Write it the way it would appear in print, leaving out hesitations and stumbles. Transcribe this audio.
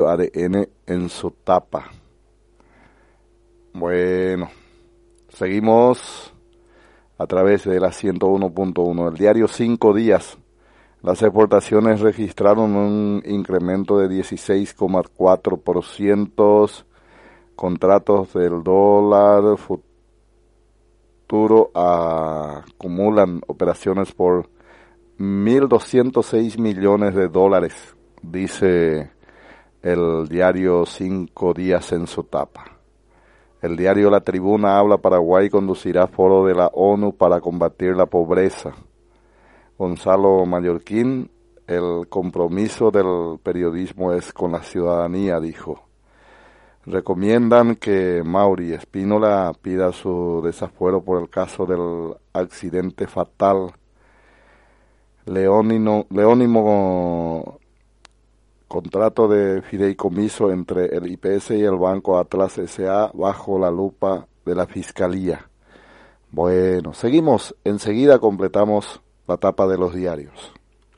diario ADN en su tapa. Bueno, seguimos a través de la 101.1. El diario 5 días. Las exportaciones registraron un incremento de 16,4%. Contratos del dólar futuro acumulan operaciones por 1.206 millones de dólares, dice el diario 5 días en su tapa. El diario La Tribuna habla: Paraguay conducirá foro de la ONU para combatir la pobreza. Gonzalo Mallorquín: el compromiso del periodismo es con la ciudadanía, dijo. Recomiendan que Mauri Espínola pida su desafuero por el caso del accidente fatal. Leónimo contrato de fideicomiso entre el IPS y el Banco Atlas S.A. bajo la lupa de la Fiscalía. Bueno, seguimos, enseguida completamos la tapa de los diarios.